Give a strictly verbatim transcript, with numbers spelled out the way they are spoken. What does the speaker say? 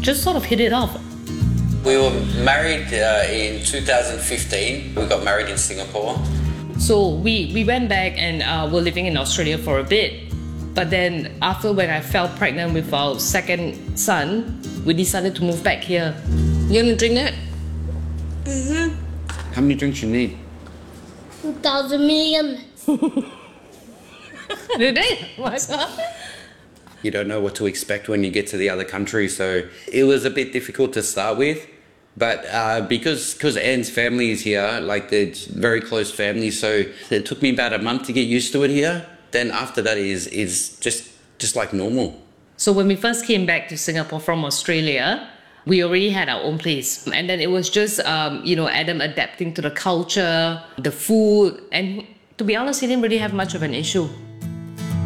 just sort of hit it off. We were married uh, in two thousand fifteen. We got married in Singapore. So we, we went back and uh, were living in Australia for a bit. But then after when I fell pregnant with our second son, we decided to move back here. You gonna drink that? Mm-hmm. How many drinks you need? two thousand million. Did they? What's up? You don't know what to expect when you get to the other country, so it was a bit difficult to start with. But uh, because because Anne's family is here, like they're very close family, so it took me about a month to get used to it here. Then after that is is just just like normal. So when we first came back to Singapore from Australia, we already had our own place. And then it was just, um, you know, Adam adapting to the culture, the food. And to be honest, he didn't really have much of an issue.